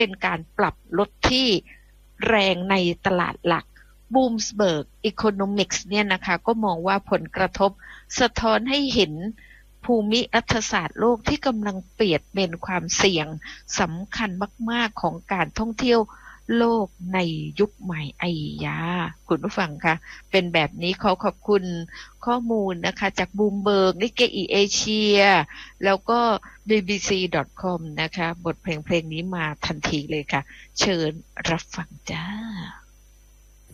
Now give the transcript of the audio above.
เป็นการปรับลดที่แรงในตลาดหลัก Bloomberg Economics เนี่ยนะคะก็มองว่าผลกระทบสะท้อนให้เห็นภูมิรัฐศาสตร์โลกที่กำลังเปลี่ยนเป็นความเสี่ยงสำคัญมากๆของการท่องเที่ยวโลกในยุคใหม่ไอยาคุณผู้ฟังคะเป็นแบบนี้ขอบคุณข้อมูลนะคะจาก Bloomberg นิกเกอิเอเชียแล้วก็ bbc.com นะคะบทเพลงนี้มาทันทีเลยค่ะเชิญรับฟังจ้า